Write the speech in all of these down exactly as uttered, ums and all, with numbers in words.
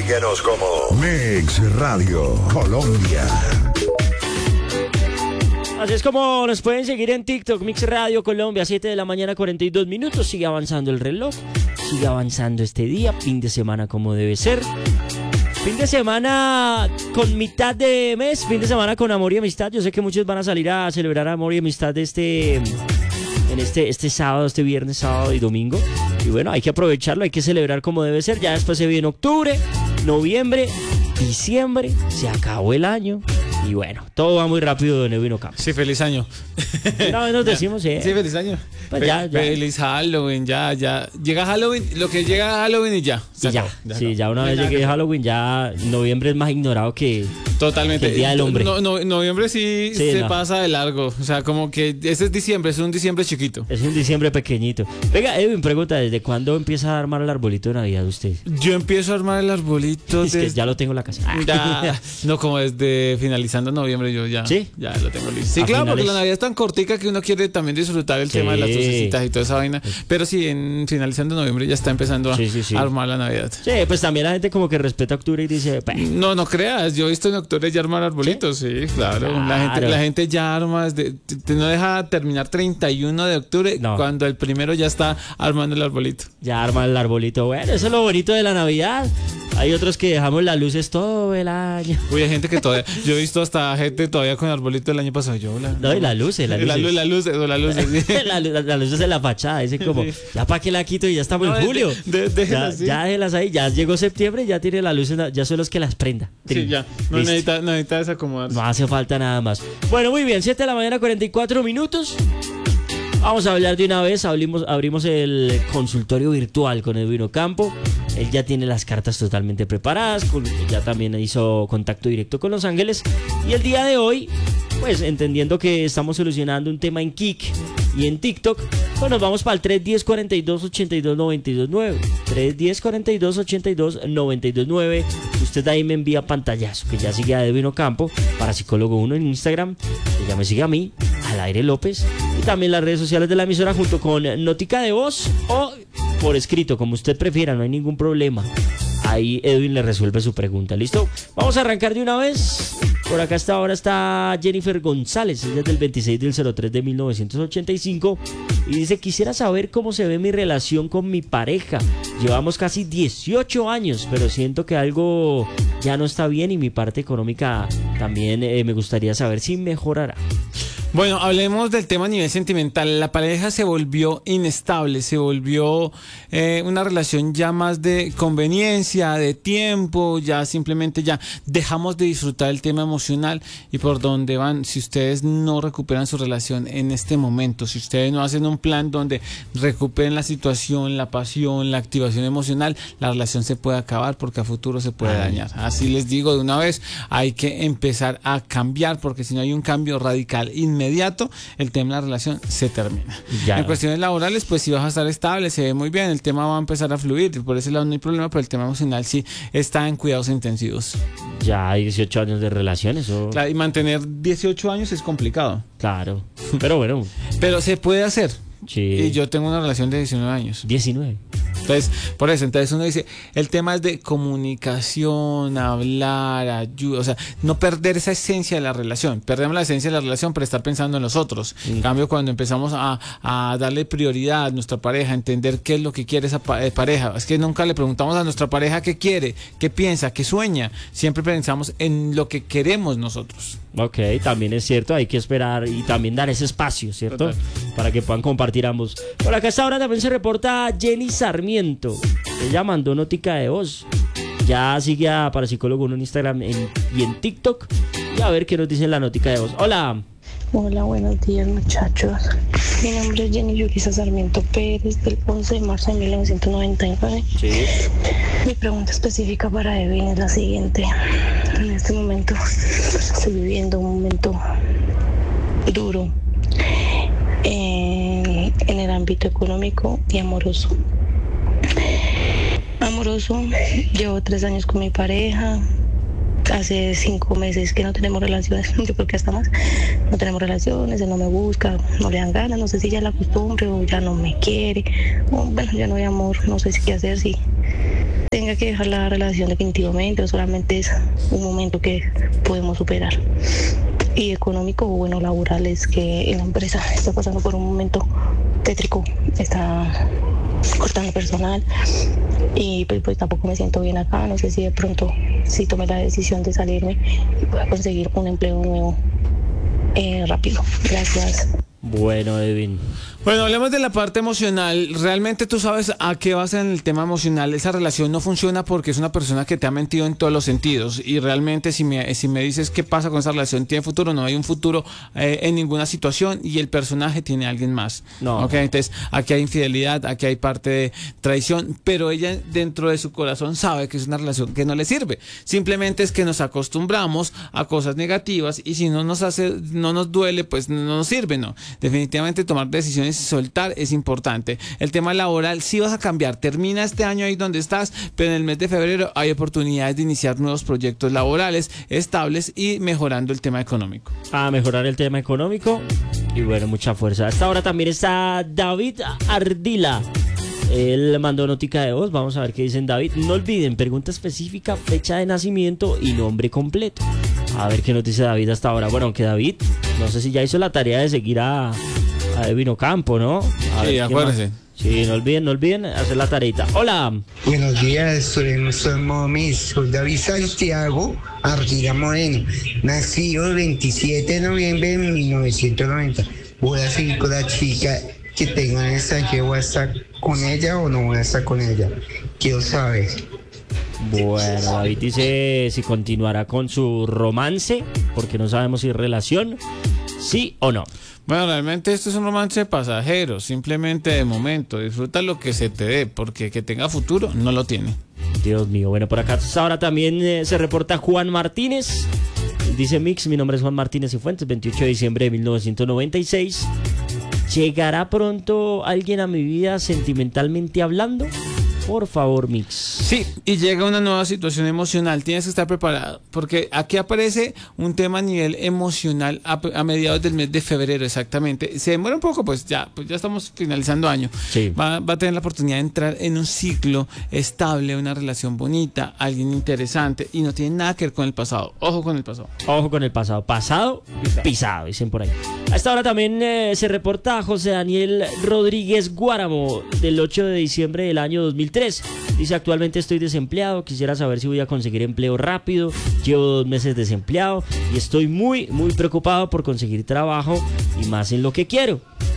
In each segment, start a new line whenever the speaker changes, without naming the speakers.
Síguenos como Mix Radio Colombia.
Así es como nos pueden seguir en TikTok, Mix Radio Colombia, siete de la mañana, cuarenta y dos minutos. Sigue avanzando el reloj, sigue avanzando este día, fin de semana como debe ser. Fin de semana con mitad de mes, fin de semana con amor y amistad. Yo sé que muchos van a salir a celebrar amor y amistad este, en este, este sábado, este viernes, sábado y domingo. Y bueno, hay que aprovecharlo, hay que celebrar como debe ser. Ya después se viene octubre, noviembre, diciembre, se acabó el año. Y bueno, todo va muy rápido, don Edwin Ocampo.
Sí, feliz año.
Una vez nos decimos, ¿eh?
Sí, feliz año.
Pues
Fe-
ya, ya.
Feliz Halloween, ya, ya. Llega Halloween, lo que llega a Halloween y ya.
Y ya,
ya
sí, ya una vez llegué a Halloween, ya noviembre es más ignorado que...
Totalmente.
que el Día del Hombre.
No, no, noviembre sí,
Sí,
se
no.
pasa de largo. O sea, como que ese es diciembre, es un diciembre chiquito.
Es un diciembre pequeñito. Venga, Edwin, pregunta, ¿desde cuándo empieza a armar el arbolito de Navidad usted?
Yo empiezo a armar el arbolito
Es que
desde-
ya lo tengo en la casa.
Ya, no, como desde finalizando noviembre yo ya,
¿Sí?
ya lo tengo listo. Sí,
A
claro, porque
finales.
la Navidad es tan cortica que uno quiere también disfrutar el
Sí.
tema de las lucecitas y toda esa vaina. Pero sí, en finalizando noviembre ya está empezando a
Sí, sí, sí.
armar la Navidad.
Sí, pues también la gente como que respeta octubre y dice... "Bah".
No, no creas, yo he visto en octubre ya armar arbolitos, sí, claro. La gente,
Claro.
la gente ya arma, desde, t- t- no deja terminar treinta y uno de octubre
No.
cuando el primero ya está armando el arbolito.
Ya arma el arbolito. Bueno, eso es lo bonito de la Navidad. Hay otros que dejamos las luces todo el año.
Uy, hay gente que todavía, yo he visto hasta gente todavía con arbolito el año pasado. Yo, la,
No, y las luces, las
la,
luces.
luz, la luz, o la luz. sí.
La lu- las luces en la fachada, dicen como,
Sí.
ya para qué la quito y ya estamos
No,
en
de-
julio.
de- déjelas,
ya,
sí.
ya déjelas ahí, ya llegó septiembre, ya tiene las luces, ya son los que las prenda.
Sí,
Trin.
ya. No
Listo.
necesita, no necesita desacomodarse.
No hace falta nada más. Bueno, muy bien, siete de la mañana, cuarenta y cuatro minutos. Vamos a hablar de una vez, abrimos, abrimos el consultorio virtual con Edwin Ocampo. Él ya tiene las cartas totalmente preparadas, con- ya también hizo contacto directo con Los Ángeles. Y el día de hoy, pues entendiendo que estamos solucionando un tema en Kik y en TikTok, pues nos vamos para el tres uno cero, cuarenta y dos, ochenta y dos, noventa y dos nueve. tres uno cero, cuarenta y dos, ochenta y dos, noventa y dos nueve. Usted ahí me envía pantallazo, que ya sigue a Edwin Ocampo, para Psicólogo uno en Instagram, que ya me sigue a mí, al aire López, y también las redes sociales de la emisora junto con Notica de Voz o por escrito, como usted prefiera, no hay ningún problema. Ahí Edwin le resuelve su pregunta, ¿listo? Vamos a arrancar de una vez. Por acá hasta ahora está Jennifer González, ella es del veintiséis del cero tres de mil novecientos ochenta y cinco y dice: quisiera saber cómo se ve mi relación con mi pareja. Llevamos casi dieciocho años, pero siento que algo ya no está bien y mi parte económica también eh, me gustaría saber si mejorará.
Bueno, hablemos del tema a nivel sentimental. La pareja se volvió inestable, se volvió eh, una relación ya más de conveniencia, de tiempo, ya simplemente ya dejamos de disfrutar el tema emocional y por dónde van. Si ustedes no recuperan su relación en este momento, si ustedes no hacen un plan donde recuperen la situación, la pasión, la activación emocional, la relación se puede acabar porque a futuro se puede
Ay.
dañar. Así les digo de una vez, hay que empezar a cambiar porque si no hay un cambio radical inmediato, inmediato, el tema de la relación se termina.
Ya.
En cuestiones laborales, pues si vas a estar estable, se ve muy bien, el tema va a empezar a fluir, por ese lado no hay problema, pero el tema emocional sí está en cuidados intensivos.
Ya hay dieciocho años de relación, eso...
Claro, y mantener dieciocho años es complicado.
Claro. Pero bueno,
Pero se puede hacer.
sí.
Y yo tengo una relación de diecinueve años.
diecinueve.
Entonces, por eso, entonces uno dice, el tema es de comunicación, hablar, ayuda, o sea, no perder esa esencia de la relación. Perdemos la esencia de la relación por estar pensando en los otros. En cambio, cuando empezamos a, a darle prioridad a nuestra pareja, a entender qué es lo que quiere esa pa- eh, pareja, es que nunca le preguntamos a nuestra pareja qué quiere, qué piensa, qué sueña. Siempre pensamos en lo que queremos nosotros.
Ok, también es cierto, hay que esperar y también dar ese espacio, ¿cierto?
Total.
Para que puedan compartir ambos. Por acá hasta ahora también se reporta Jenny Sarmiento. Ella mandó notica de voz. Ya sigue a Parapsicólogo uno en Instagram en- y en TikTok. Y a ver qué nos dice la notica de voz. Hola.
Hola, buenos días muchachos. Mi nombre es Jenny Yulisa Sarmiento Pérez, del once de marzo de mil novecientos noventa y nueve.
Sí.
Mi pregunta específica para Edwin es la siguiente. En este momento estoy viviendo un momento duro en, en el ámbito económico y amoroso. Amoroso, llevo tres años con mi pareja. Hace cinco meses que no tenemos relaciones, yo creo que hasta más. No tenemos relaciones, él no me busca, no le dan ganas, no sé si ya la costumbre o ya no me quiere. O, bueno, ya no hay amor, no sé si qué hacer, si tenga que dejar la relación definitivamente o solamente es un momento que podemos superar. Y económico, bueno, laboral, es que en la empresa está pasando por un momento tétrico, está cortando personal y pues, pues tampoco me siento bien acá. No sé si de pronto si tomé la decisión de salirme y pueda conseguir un empleo nuevo eh, rápido. Gracias.
Bueno, Edwin.
Bueno, hablemos de la parte emocional. Realmente tú sabes a qué vas en el tema emocional. Esa relación no funciona porque es una persona que te ha mentido en todos los sentidos. Y realmente si me, si me dices qué pasa con esa relación, ¿tiene futuro? No hay un futuro eh, en ninguna situación y el personaje tiene a alguien más.
No.
Okay, entonces aquí hay infidelidad, aquí hay parte de traición, pero ella dentro de su corazón sabe que es una relación que no le sirve. Simplemente es que nos acostumbramos a cosas negativas y si no nos hace, no nos duele, pues no nos sirve, ¿no? Definitivamente tomar decisiones y soltar es importante. El tema laboral, sí vas a cambiar. Termina este año ahí donde estás, pero en el mes de febrero hay oportunidades de iniciar nuevos proyectos laborales estables y mejorando el tema económico.
A mejorar el tema económico y bueno, mucha fuerza. Hasta ahora también está David Ardila. Él mandó notica de voz, vamos a ver qué dicen David. No olviden, pregunta específica, fecha de nacimiento y nombre completo. A ver qué nos dice David hasta ahora. Bueno, aunque David, no sé si ya hizo la tarea de seguir a, a Edwin Ocampo, ¿no? A
Sí, acuérdense.
Sí, no olviden, no olviden hacer la tareita. Hola.
Buenos días, somos mis. Soy David Santiago Ardila Moreno, nacido el veintisiete de noviembre de mil novecientos noventa. Voy a seguir con la chica que tengo en el extranjero. ¿Voy a estar con ella o no voy a estar con ella? Quiero saber.
Bueno, David dice si continuará con su romance, porque no sabemos si es relación, sí o no.
Bueno, realmente esto es un romance pasajero, simplemente de momento. Disfruta lo que se te dé, porque que tenga futuro no lo tiene.
Dios mío, bueno, por acá ahora también eh, se reporta Juan Martínez. Dice Mix, mi nombre es Juan Martínez y Fuentes, veintiocho de diciembre de mil novecientos noventa y seis. ¿Llegará pronto alguien a mi vida sentimentalmente hablando? Por favor, Mix.
Sí, y llega una nueva situación emocional. Tienes que estar preparado, porque aquí aparece un tema a nivel emocional a, a mediados del mes de febrero, exactamente. Se demora un poco, pues ya, pues ya estamos finalizando año.
Sí.
Va, va a tener la oportunidad de entrar en un ciclo estable, una relación bonita, alguien interesante, y no tiene nada que ver con el pasado. Ojo con el pasado.
Ojo con el pasado. Pasado, pisado, pisado dicen por ahí. A esta hora también eh, se reporta José Daniel Rodríguez Guáramo, del ocho de diciembre del año dos mil tres. Dice, actualmente estoy desempleado, quisiera saber si voy a conseguir empleo rápido, llevo dos meses desempleado y estoy muy, muy preocupado por conseguir trabajo y más en lo que quiero.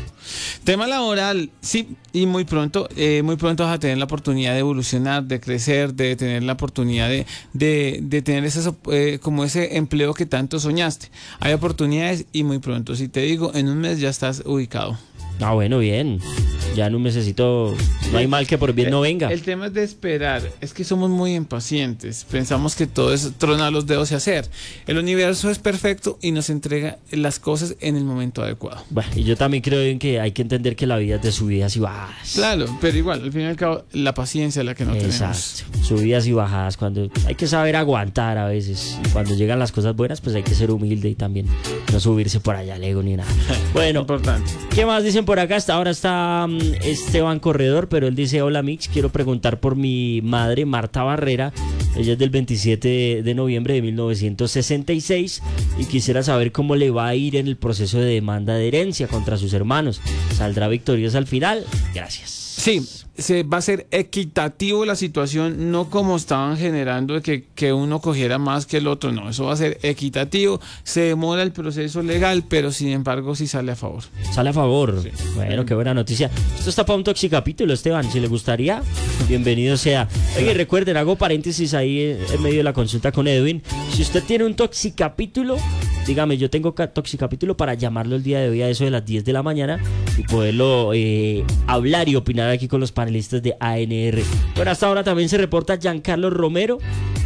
Tema laboral, sí, y muy pronto, eh, muy pronto vas a tener la oportunidad de evolucionar, de crecer, de tener la oportunidad de, de, de tener esas, eh, como ese empleo que tanto soñaste. Hay oportunidades y muy pronto, si te digo, en un mes ya estás ubicado.
Ah, bueno, bien. Ya en un mesecito no hay mal que por bien no venga.
El tema es de esperar. Es que somos muy impacientes. Pensamos que todo es tronar los dedos y hacer. El universo es perfecto y nos entrega las cosas en el momento adecuado.
Bueno, y yo también creo en que hay que entender que la vida es de subidas y bajadas.
Claro, pero igual, al fin y al cabo, la paciencia es la que no tenemos.
Exacto. Subidas y bajadas. Cuando hay que saber aguantar a veces. Y cuando llegan las cosas buenas, pues hay que ser humilde y también no subirse por allá al ego ni nada. Bueno,
importante.
¿Qué más dicen por acá? Hasta ahora está um, Esteban Corredor, pero él dice, hola Mix, quiero preguntar por mi madre Marta Barrera. Ella es del veintisiete de noviembre de mil novecientos sesenta y seis y quisiera saber cómo le va a ir en el proceso de demanda de herencia contra sus hermanos. ¿Saldrá victoriosa al final? Gracias.
Sí, se va a ser equitativo la situación, no como estaban generando de que, que uno cogiera más que el otro, no, eso va a ser equitativo, se demora el proceso legal, pero sin embargo sí sale a favor.
Sale a favor,
sí.
Bueno, qué buena noticia. Esto está para un toxicapítulo, Esteban, si le gustaría, bienvenido sea. Oye, recuerden, hago paréntesis ahí en medio de la consulta con Edwin, si usted tiene un toxicapítulo, dígame, yo tengo toxicapítulo para llamarlo el día de hoy a eso de las diez de la mañana y poderlo eh, hablar y opinar aquí con los panelistas de A N R. Bueno, hasta ahora también se reporta Giancarlo Romero.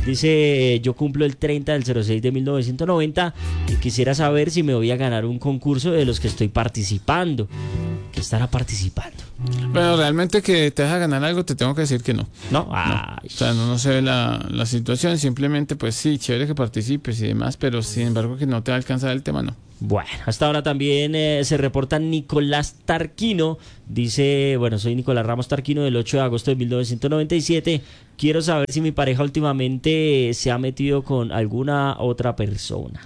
Dice, yo cumplo el treinta del cero seis de mil novecientos noventa y quisiera saber si me voy a ganar un concurso de los que estoy participando. que estará participando.
Bueno, realmente que te vas a ganar algo, te tengo que decir que no.
¿No?
No.
Ay.
O sea, no, no se ve la, la situación, simplemente pues sí, chévere que participes y demás, pero sin embargo que no te va a alcanzar el tema, no.
Bueno, hasta ahora también eh, se reporta Nicolás Tarquino. Dice, bueno, soy Nicolás Ramos Tarquino del ocho de agosto de mil novecientos noventa y siete. Quiero saber si mi pareja últimamente se ha metido con alguna otra persona.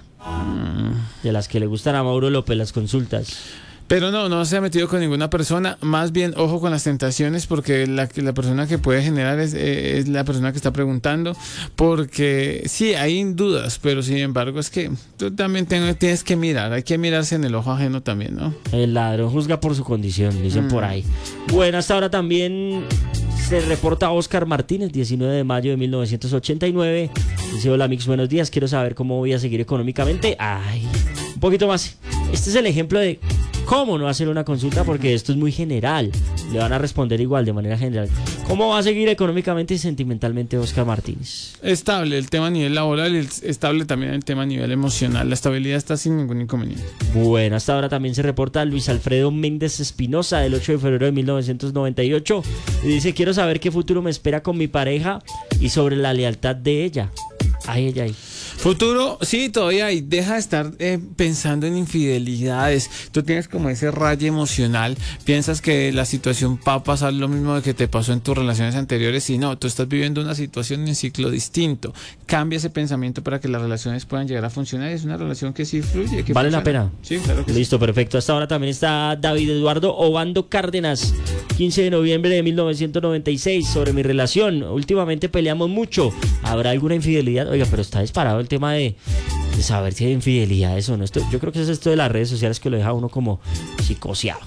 Mm. De las que le gustan a Mauro López las consultas.
Pero no, no se ha metido con ninguna persona, más bien ojo con las tentaciones, porque la, la persona que puede generar es, eh, es la persona que está preguntando, porque sí, hay dudas, pero sin embargo es que tú también tengo, tienes que mirar, hay que mirarse en el ojo ajeno también, ¿no?
El ladrón juzga por su condición, dicen mm. por ahí. Bueno, hasta ahora también se reporta Oscar Martínez, diecinueve de mayo de mil novecientos ochenta y nueve. Dice, hola Mix, buenos días, quiero saber cómo voy a seguir económicamente. Ay, un poquito más. Este es el ejemplo de cómo no hacer una consulta, porque esto es muy general. Le van a responder igual de manera general. ¿Cómo va a seguir económicamente y sentimentalmente Oscar Martínez?
Estable el tema a nivel laboral y estable también el tema a nivel emocional. La estabilidad está sin ningún inconveniente.
Bueno, hasta ahora también se reporta Luis Alfredo Méndez Espinosa del ocho de febrero de mil novecientos noventa y ocho. Y dice, quiero saber qué futuro me espera con mi pareja y sobre la lealtad de ella. Ay, ay, ay.
Futuro, sí, todavía hay. Deja de estar eh, pensando en infidelidades. Tú tienes como ese rayo emocional. Piensas que la situación va a pasar lo mismo de que te pasó en tus relaciones anteriores. Y no, tú estás viviendo una situación en un ciclo distinto. Cambia ese pensamiento para que las relaciones puedan llegar a funcionar. Es una relación que sí fluye. Que
¿Vale
funciona.
la pena?
Sí, claro que
Listo,
sí.
Perfecto. Hasta ahora también está David Eduardo Obando Cárdenas, quince de noviembre de mil novecientos noventa y seis. Sobre mi relación. Últimamente peleamos mucho. ¿Habrá alguna infidelidad? Oiga, pero está disparado el tema de, de saber si hay infidelidad, eso no. Esto, yo creo que es esto de las redes sociales que lo deja uno como psicoseado.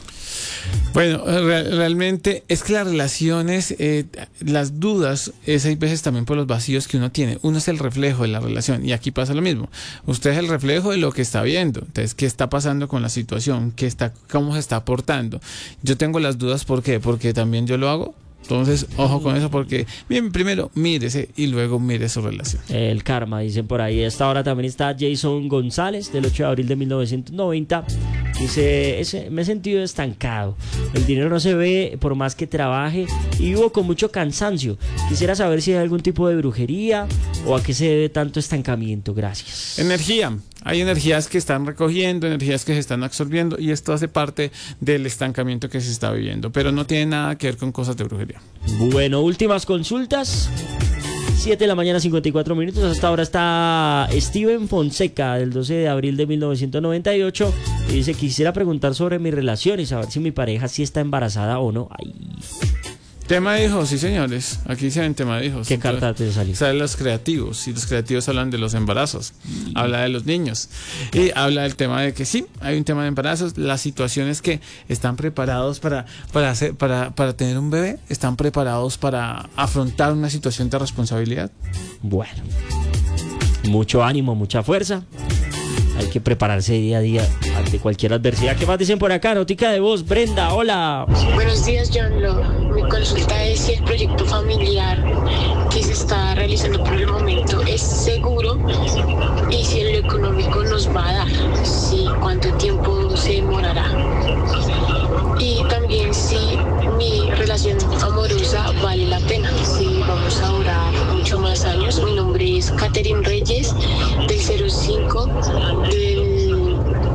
Bueno, re- realmente es que las relaciones, eh, las dudas, es hay veces también por los vacíos que uno tiene. Uno es el reflejo de la relación y aquí pasa lo mismo. Usted es el reflejo de lo que está viendo. Entonces, ¿qué está pasando con la situación? ¿Qué está, cómo se está aportando? Yo tengo las dudas, ¿por qué? Porque también yo lo hago. Entonces, ojo con eso porque, bien, primero mírese y luego mire su relación.
El karma, dicen por ahí. Hasta ahora también está Jason González, del ocho de abril de mil novecientos noventa. Dice, ese, me he sentido estancado. El dinero no se ve por más que trabaje y vivo con mucho cansancio. Quisiera saber si hay algún tipo de brujería o a qué se debe tanto estancamiento. Gracias.
Energía. Hay energías que están recogiendo, energías que se están absorbiendo y esto hace parte del estancamiento que se está viviendo, pero no tiene nada que ver con cosas de brujería.
Bueno, últimas consultas. siete de la mañana, cincuenta y cuatro minutos. Hasta ahora está Steven Fonseca, del doce de abril de mil novecientos noventa y ocho. Y dice, quisiera preguntar sobre mi relación y saber si mi pareja sí está embarazada o no. Ay.
Tema de hijos, sí señores, aquí se ven tema de hijos.
¿Qué
Entonces,
carta te salió?
Salen los creativos y los creativos hablan de los embarazos, mm. habla de los niños y habla del tema de que sí, hay un tema de embarazos, las situaciones que están preparados para, para, hacer, para, para tener un bebé, están preparados para afrontar una situación de responsabilidad.
Bueno, mucho ánimo, mucha fuerza. Hay que prepararse día a día ante cualquier adversidad. ¿Qué más dicen por acá? Notica de voz. Brenda, hola.
Buenos días, John Lo. Mi consulta es si el proyecto familiar que se está realizando por el momento es seguro y si en lo económico nos va a dar, si cuánto tiempo se demorará. Y también si mi relación amorosa vale la pena, si vamos a durar mucho más años. Mi nombre es Catherine Reyes, del cero cinco del,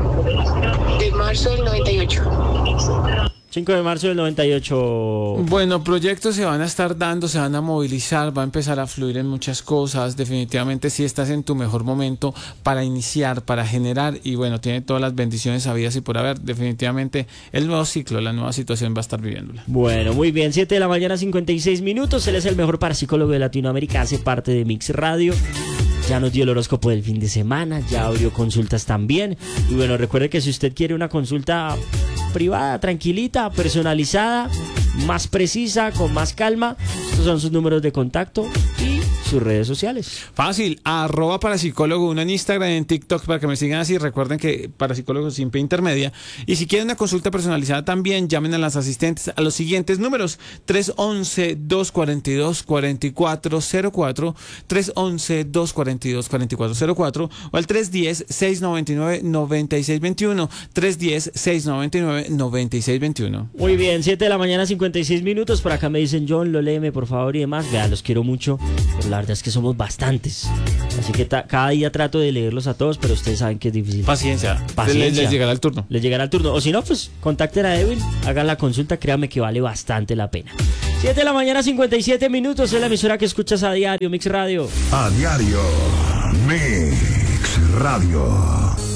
de marzo del noventa y ocho.
cinco de marzo del noventa y ocho.
Bueno, proyectos se van a estar dando, se van a movilizar, va a empezar a fluir en muchas cosas. Definitivamente si estás en tu mejor momento para iniciar, para generar y bueno, tiene todas las bendiciones habidas y por haber. Definitivamente el nuevo ciclo, la nueva situación va a estar viviéndola.
Bueno, muy bien, siete de la mañana, cincuenta y seis minutos. Él es el mejor parapsicólogo de Latinoamérica, hace parte de Mix Radio. Ya nos dio el horóscopo del fin de semana, ya abrió consultas también. Y bueno, recuerde que si usted quiere una consulta privada, tranquilita, personalizada, más precisa, con más calma, estos son sus números de contacto y sus redes sociales.
Fácil, arroba parapsicólogo, uno en Instagram, en TikTok, para que me sigan así. Recuerden que Parapsicólogo siempre intermedia. Y si quieren una consulta personalizada también, llamen a las asistentes a los siguientes números: tres once, dos cuarenta y dos, cuarenta y cuatro cero cuatro, tres once, dos cuarenta y dos, cuarenta y cuatro cero cuatro o al tres diez, seis noventa y nueve, noventa y seis veintiuno, tres diez, seis noventa y nueve, noventa y seis veintiuno.
Muy bien, siete de la mañana, cincuenta y seis minutos. Por acá me dicen, John, lo léeme por favor y demás. Vea, los quiero mucho, pero la verdad es que somos bastantes. Así que ta- cada día trato de leerlos a todos, pero ustedes saben que es difícil.
Paciencia,
Paciencia.
Les, les llegará el turno.
Les llegará el turno. O si no, pues contacten a Edwin, hagan la consulta, créanme que vale bastante la pena. siete de la mañana, cincuenta y siete minutos. Es la emisora que escuchas a diario, Mix Radio.
A diario, Mix Radio.